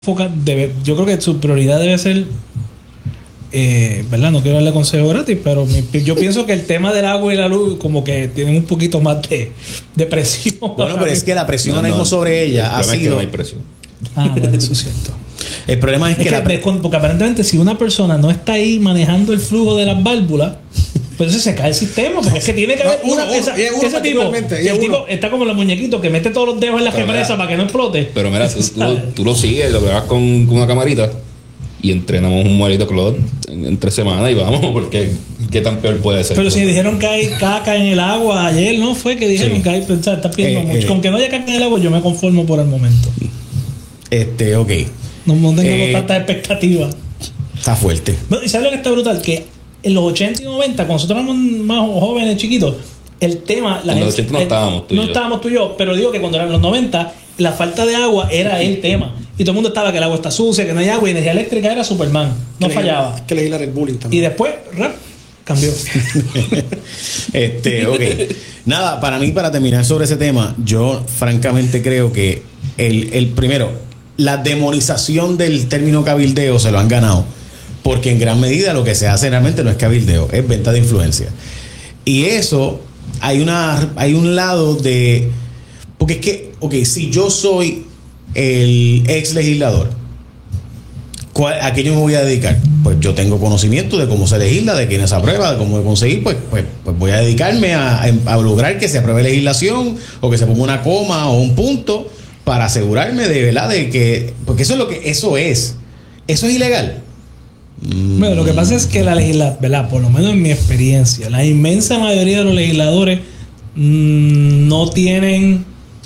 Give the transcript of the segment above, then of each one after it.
yo creo que su prioridad debe ser, ¿verdad? No quiero darle consejo gratis, pero yo pienso que el tema del agua y la luz como que tienen un poquito más de presión. Bueno, pero es que la presión ahora mismo sobre ella ha sido... Es que no hay presión. Bueno, eso es cierto. El problema es que porque aparentemente si una persona no está ahí manejando el flujo de las válvulas, pues entonces se cae el sistema, porque es que tiene que haber ese tipo. El tipo está como los muñequitos que mete todos los dedos en la represa para que no explote. Pero mira, tú lo sigues, lo grabas con una camarita y entrenamos un modelito Claude en 3 semanas y vamos, porque qué tan peor puede ser. Pero si dijeron que hay caca en el agua ayer, ¿no? Fue que dijeron que hay, está pidiendo mucho. Con que no haya caca en el agua, yo me conformo por el momento. Ok. No tengo tantas expectativas. Está fuerte. ¿Y sabes lo que está brutal? Que en los 80 y 90, cuando nosotros éramos más jóvenes, chiquitos, el tema... En los 80 no estábamos tú y yo. No estábamos tú y yo, pero digo que cuando eran los 90, la falta de agua era el tema. Y todo el mundo estaba que el agua está sucia, que no hay agua, y energía eléctrica era Superman. No fallaba. Que legislar el bullying también. Y después, cambió. Ok. Nada, para mí, para terminar sobre ese tema, yo francamente creo que el primero... La demonización del término cabildeo se lo han ganado, porque en gran medida lo que se hace realmente no es cabildeo, es venta de influencia. Y eso, hay un lado de... Porque es que, si yo soy el ex legislador, ¿a qué yo me voy a dedicar? Pues yo tengo conocimiento de cómo se legisla, de quién se aprueba, de cómo conseguir, pues voy a dedicarme a lograr que se apruebe legislación, o que se ponga una coma o un punto, para asegurarme de verdad de que, porque eso es ilegal. Bueno, lo que pasa es que la legislación, ¿verdad? Por lo menos en mi experiencia, la inmensa mayoría de los legisladores no tienen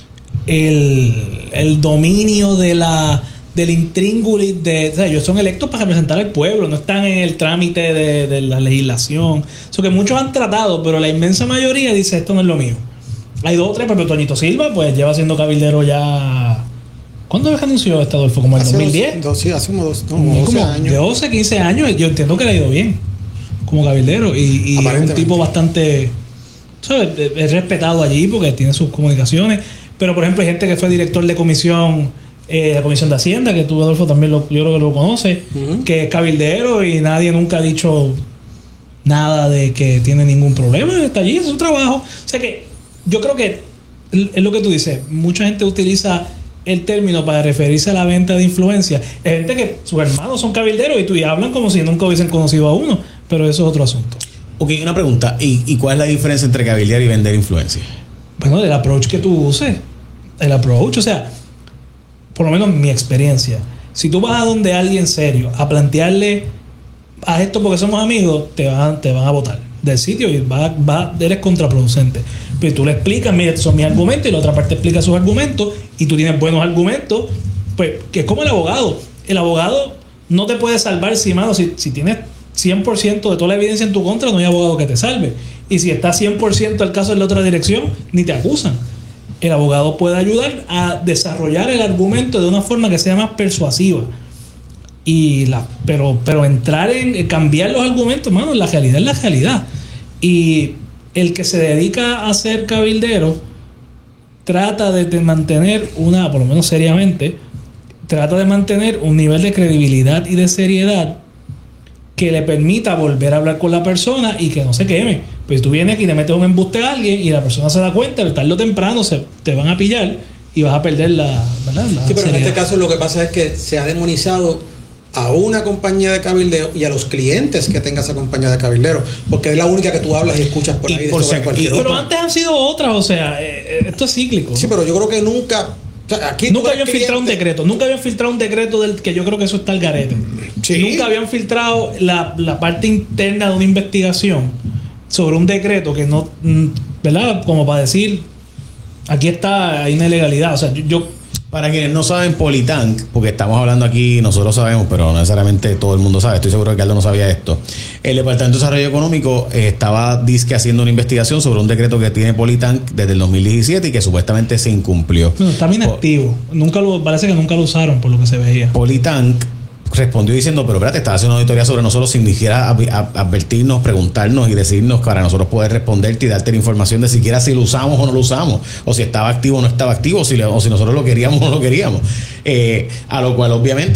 el dominio del intríngulis o sea, ellos son electos para representar al pueblo, no están en el trámite de la legislación. Eso que muchos han tratado, pero la inmensa mayoría dice esto no es lo mío. Hay 2 o 3, pero Toñito Silva pues lleva siendo cabildero ya... ¿Cuándo es que anunció este Adolfo? ¿Como el 2010? Sí, hace como 12 años. De 12, 15 años. Yo entiendo que le ha ido bien como cabildero. Y es un tipo bastante... ¿sabes? Es respetado allí porque tiene sus comunicaciones. Pero, por ejemplo, hay gente que fue director de comisión... la Comisión de Hacienda, que tú, Adolfo, también yo creo que lo conoce, que es cabildero y nadie nunca ha dicho nada de que tiene ningún problema. Está allí, es su trabajo. O sea que yo creo que es lo que tú dices. Mucha gente utiliza el término para referirse a la venta de influencia. Hay gente que sus hermanos son cabilderos y hablan como si nunca hubiesen conocido a uno, pero eso es otro asunto. Ok, una pregunta. ¿Y cuál es la diferencia entre cabildear y vender influencia? Bueno, el approach que tú uses. El approach, o sea, por lo menos en mi experiencia, si tú vas a donde alguien serio a plantearle haz esto porque somos amigos, te van a votar del sitio y eres contraproducente. Pero tú le explicas, mira, estos son mis argumentos, y la otra parte explica sus argumentos, y tú tienes buenos argumentos, pues que es como el abogado. El abogado no te puede salvar si tienes 100% de toda la evidencia en tu contra, no hay abogado que te salve. Y si está 100% el caso en la otra dirección, ni te acusan. El abogado puede ayudar a desarrollar el argumento de una forma que sea más persuasiva. Pero entrar en cambiar los argumentos, mano, la realidad es la realidad. Y el que se dedica a ser cabildero trata de mantener por lo menos seriamente, trata de mantener un nivel de credibilidad y de seriedad que le permita volver a hablar con la persona y que no se queme. Pues tú vienes aquí y le metes un embuste a alguien y la persona se da cuenta, tarde o temprano te van a pillar y vas a perder ¿verdad? Sí, pero en este caso lo que pasa es que se ha demonizado a una compañía de cabildeo y a los clientes que tenga esa compañía de cabildero, porque es la única que tú hablas y escuchas por ahí. Pero antes han sido otras, o sea, esto es cíclico. Sí, pero yo creo que nunca... O sea, aquí nunca habían filtrado un decreto del que yo creo que eso está al garete. Sí. Nunca habían filtrado la parte interna de una investigación sobre un decreto que no, ¿verdad? Como para decir, aquí hay una ilegalidad. O sea, yo para quienes no saben, Politank, porque estamos hablando aquí, nosotros sabemos, pero no necesariamente todo el mundo sabe. Estoy seguro que Aldo no sabía esto. El Departamento de Desarrollo Económico estaba haciendo una investigación sobre un decreto que tiene Politank desde el 2017 y que supuestamente se incumplió. Bueno, está inactivo. Parece que nunca lo usaron, por lo que se veía. Politank respondió diciendo, pero espérate, estaba haciendo una auditoría sobre nosotros sin ni siquiera advertirnos, preguntarnos y decirnos para nosotros poder responderte y darte la información de siquiera si lo usamos o no lo usamos, o si estaba activo o no estaba activo, o si nosotros lo queríamos o no lo queríamos. A lo cual obviamente